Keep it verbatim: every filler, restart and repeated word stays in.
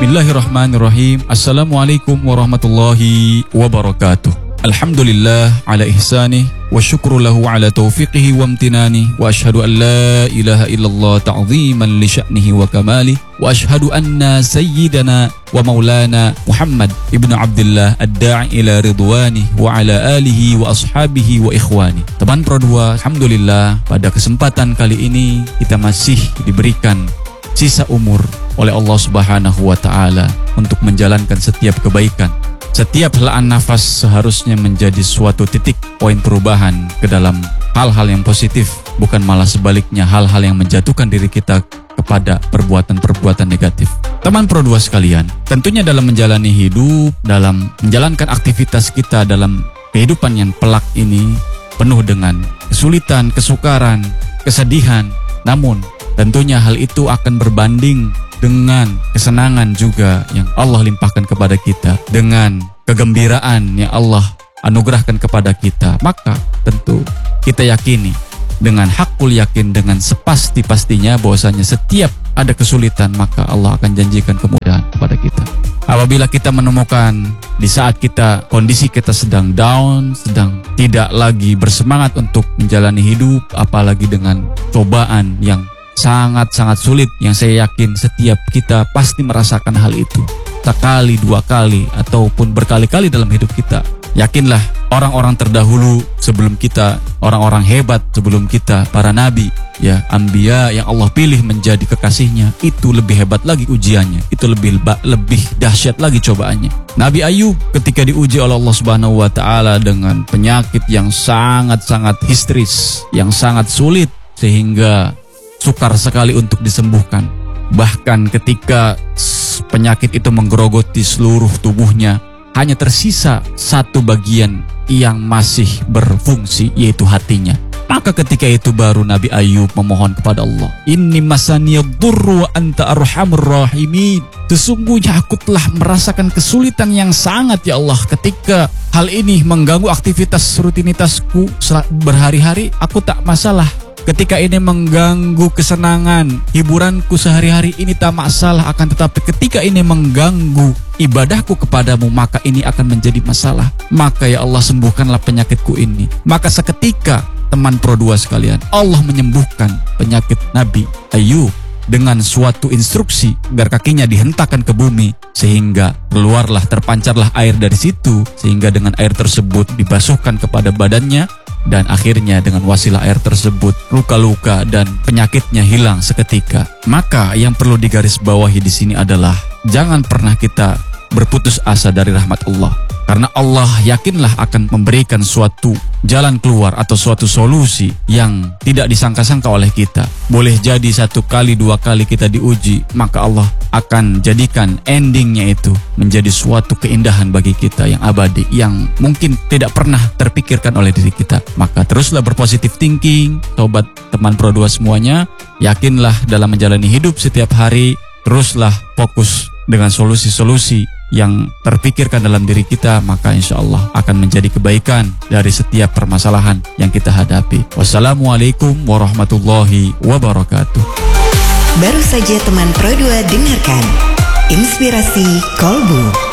Bismillahirrahmanirrahim. Assalamualaikum warahmatullahi wabarakatuh. Alhamdulillah ala ihsanih wa syukru lahu ala taufiqihi wa amtinani wa ashhadu an la ilaha illallah ta'ziman li sya'nihi wa kamali wa ashhadu anna sayyidana wa maulana Muhammad ibnu Abdullah ad-da'i ila ridwani wa ala alihi wa ashabihi wa ikhwani. Teman Pro dua, alhamdulillah pada kesempatan kali ini kita masih diberikan sisa umur oleh Allah Subhanahu wa taala untuk menjalankan setiap kebaikan. Setiap helaan nafas seharusnya menjadi suatu titik poin perubahan ke dalam hal-hal yang positif, bukan malah sebaliknya hal-hal yang menjatuhkan diri kita kepada perbuatan-perbuatan negatif. Teman Pro dua sekalian, tentunya dalam menjalani hidup, dalam menjalankan aktivitas kita dalam kehidupan yang pelak ini penuh dengan kesulitan, kesukaran, kesedihan, namun tentunya hal itu akan berbanding dengan kesenangan juga yang Allah limpahkan kepada kita, dengan kegembiraan yang Allah anugerahkan kepada kita. Maka tentu kita yakini dengan hakul yakin, dengan sepasti-pastinya bahwasanya setiap ada kesulitan maka Allah akan janjikan kemudahan kepada kita. Apabila kita menemukan di saat kita kondisi kita sedang down, sedang tidak lagi bersemangat untuk menjalani hidup, apalagi dengan cobaan yang sangat-sangat sulit, yang saya yakin setiap kita pasti merasakan hal itu sekali, dua kali, ataupun berkali-kali dalam hidup kita. Yakinlah orang-orang terdahulu sebelum kita, orang-orang hebat sebelum kita, para nabi, ya, anbiya yang Allah pilih menjadi kekasihnya, itu lebih hebat lagi ujiannya, itu lebih lebih dahsyat lagi cobaannya. Nabi Ayub ketika diuji oleh Allah Subhanahu wa taala dengan penyakit yang sangat-sangat histeris, yang sangat sulit sehingga sukar sekali untuk disembuhkan. Bahkan ketika penyakit itu menggerogoti seluruh tubuhnya, hanya tersisa satu bagian yang masih berfungsi, yaitu hatinya. Maka ketika itu baru Nabi Ayub memohon kepada Allah, Inni masaniyadurru wa anta arhamur rahimin. Sesungguhnya aku telah merasakan kesulitan yang sangat ya Allah, ketika hal ini mengganggu aktivitas rutinitasku berhari-hari, aku tak masalah. Ketika ini mengganggu kesenangan, hiburanku sehari-hari, ini tak masalah. Akan tetapi ketika ini mengganggu ibadahku kepadamu, maka ini akan menjadi masalah. Maka ya Allah, sembuhkanlah penyakitku ini. Maka seketika, teman Pro dua sekalian, Allah menyembuhkan penyakit Nabi Ayub dengan suatu instruksi agar kakinya dihentakkan ke bumi, sehingga keluarlah, terpancarlah air dari situ, sehingga dengan air tersebut dibasuhkan kepada badannya. Dan akhirnya dengan wasilah air tersebut luka-luka dan penyakitnya hilang seketika. Maka yang perlu digarisbawahi di sini adalah jangan pernah kita berputus asa dari rahmat Allah, karena Allah yakinlah akan memberikan suatu jalan keluar atau suatu solusi yang tidak disangka-sangka oleh kita. Boleh jadi satu kali, dua kali kita diuji, maka Allah akan jadikan endingnya itu menjadi suatu keindahan bagi kita yang abadi, yang mungkin tidak pernah terpikirkan oleh diri kita. Maka teruslah berpositif thinking, sobat teman Pro dua semuanya. Yakinlah dalam menjalani hidup setiap hari, teruslah fokus dengan solusi-solusi yang terpikirkan dalam diri kita, maka insya Allah akan menjadi kebaikan dari setiap permasalahan yang kita hadapi. Wassalamualaikum warahmatullahi wabarakatuh. Baru saja teman Pro dua dengarkan Inspirasi Kolbu.